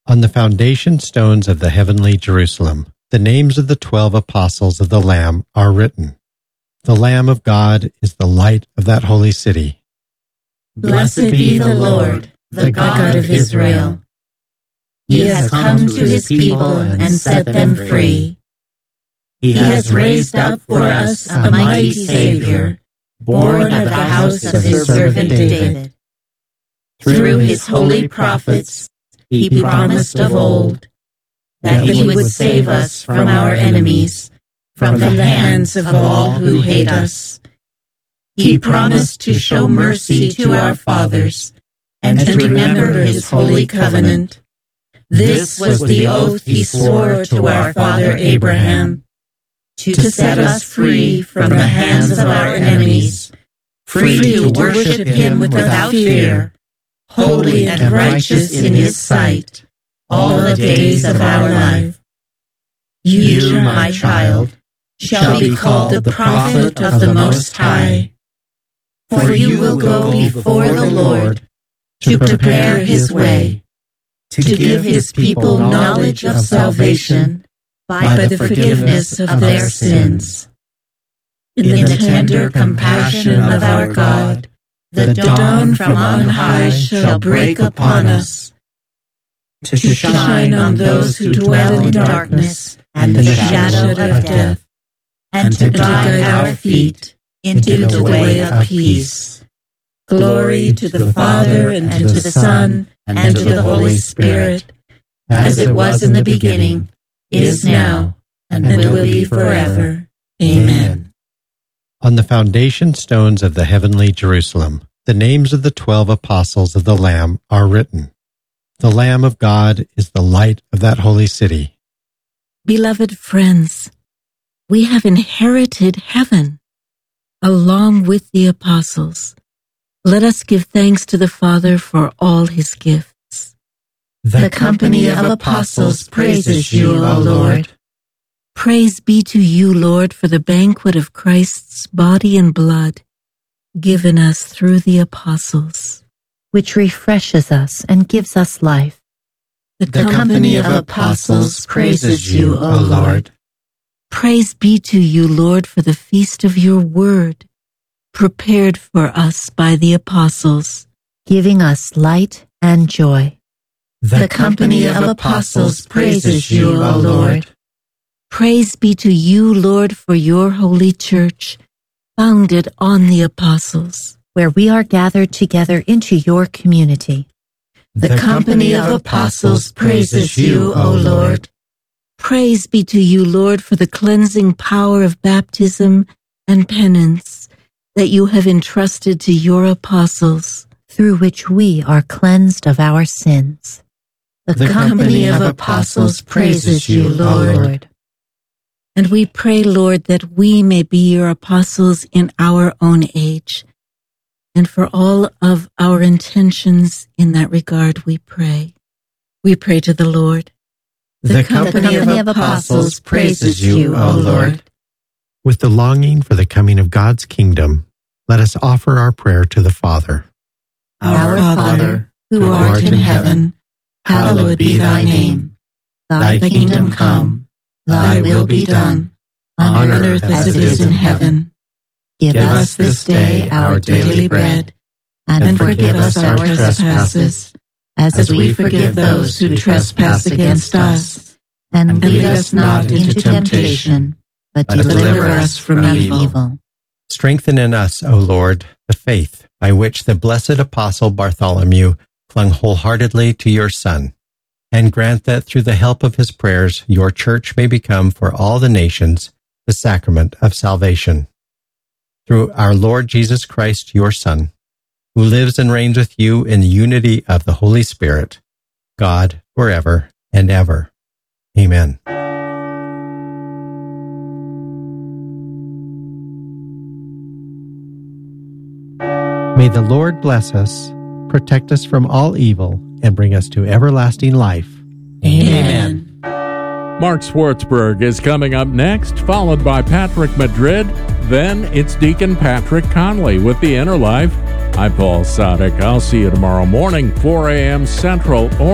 On the foundation stones of the heavenly Jerusalem, the names of the 12 apostles of the Lamb are written. The Lamb of God is the light of that holy city. Blessed be the Lord, the God of Israel. He has come to his people and set them free. He has raised up for us a mighty Savior, born of the house of his servant David. Through his holy prophets, he promised of old that he would save us from our enemies, from the hands of all who hate us. He promised to show mercy to our fathers and to remember his holy covenant. This was the oath he swore to our father Abraham, to set us free from the hands of our enemies, free to worship him without fear, holy and righteous in his sight, all the days of our life. You, my child, shall be called the prophet of the Most High, for you will go before the Lord to prepare his way, to give his people knowledge of salvation by the forgiveness of their sins. In the tender compassion of our God, the dawn from on high shall break upon us, to shine on those who dwell in darkness and the shadow of death, and to guide our feet into the way of peace. Glory to the Father, and to the Son, and to the Holy Spirit, as it was in the beginning, is now, and will be forever. Amen. On the foundation stones of the heavenly Jerusalem, the names of the 12 apostles of the Lamb are written. The Lamb of God is the light of that holy city. Beloved friends, we have inherited heaven along with the apostles. Let us give thanks to the Father for all his gifts. The company of apostles praises you, O Lord. Praise be to you, Lord, for the banquet of Christ's body and blood given us through the apostles, which refreshes us and gives us life. The company of apostles praises you, O Lord. Praise be to you, Lord, for the feast of your word, prepared for us by the apostles, giving us light and joy. The company of apostles praises you, O Lord. Praise be to you, Lord, for your holy church, founded on the apostles, where we are gathered together into your community. The company of apostles praises you, O Lord. Praise be to you, Lord, for the cleansing power of baptism and penance that you have entrusted to your apostles, through which we are cleansed of our sins. The company of apostles praises you, Lord. And we pray, Lord, that we may be your apostles in our own age. And for all of our intentions in that regard, we pray. We pray to the Lord. The company of apostles praises you, O Lord. With the longing for the coming of God's kingdom, let us offer our prayer to the Father. Our Father, who art in heaven, hallowed be thy name. Thy kingdom come. Thy will be done, on earth as it is in heaven. Give us this day our daily bread, and forgive us our trespasses, as we forgive those who trespass against us. And lead us not into temptation, but deliver us from evil. Strengthen in us, O Lord, the faith by which the blessed Apostle Bartholomew clung wholeheartedly to your Son, and grant that through the help of his prayers your church may become for all the nations the sacrament of salvation. Through our Lord Jesus Christ, your Son, who lives and reigns with you in the unity of the Holy Spirit, God, forever and ever. Amen. May the Lord bless us, protect us from all evil, and bring us to everlasting life. Amen. Mark Schwartzberg is coming up next, followed by Patrick Madrid. Then it's Deacon Patrick Conley with The Inner Life. I'm Paul Sadek. I'll see you tomorrow morning, 4 a.m. Central.